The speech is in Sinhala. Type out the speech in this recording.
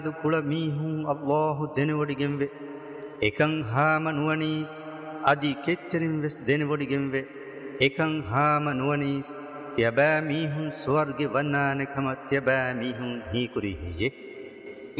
කුල මීහුන් අල්ලාහු දෙනවඩිගෙන් වේ එකං හාම නුවනීස් අදි කෙත්තරින් වෙස් දෙනවඩිගෙන් වේ එකං හාම නුවනීස් තියබෑ මීහුන් ස්වර්ගෙ වන්නානකම තියබෑ මීහුන් හීකුරි හියේ